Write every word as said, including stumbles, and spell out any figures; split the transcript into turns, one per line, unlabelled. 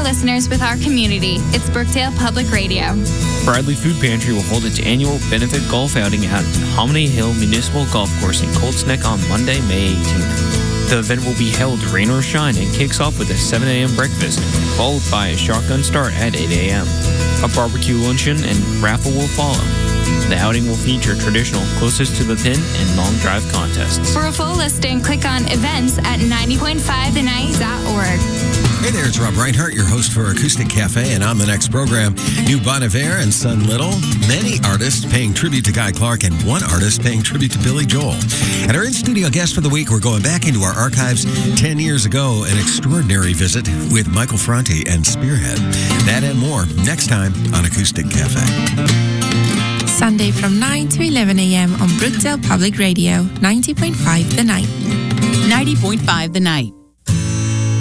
our listeners with our community. It's Brookdale Public Radio.
Bradley Food Pantry will hold its annual benefit golf outing at Hominy Hill Municipal Golf Course in Colts Neck on Monday, May eighteenth. The event will be held rain or shine and kicks off with a seven a.m. breakfast, followed by a shotgun start at eight a.m. A barbecue luncheon and raffle will follow. The outing will feature traditional closest to the pin and long drive contests.
For a full listing, click on events at ninety point five the night dot org.
Hey there, it's Rob Reinhart, your host for Acoustic Cafe, and on the next program, New Bon Iver and Son Little, many artists paying tribute to Guy Clark, and one artist paying tribute to Billy Joel. And our in-studio guest for the week, we're going back into our archives ten years ago, an extraordinary visit with Michael Franti and Spearhead. That and more next time on Acoustic Cafe.
Sunday from nine to eleven a.m. on Brookdale Public Radio, ninety point five The Night.
ninety point five The Night.